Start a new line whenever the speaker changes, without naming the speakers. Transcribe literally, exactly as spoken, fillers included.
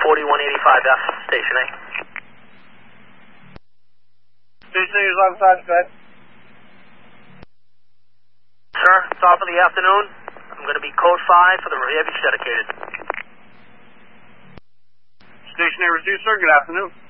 forty-one eighty-five F, Station A.
Station A is on time, go ahead.
Sir, top of the afternoon. I'm going to be code five for the heavy dedicated.
Station A received, sir. Good afternoon.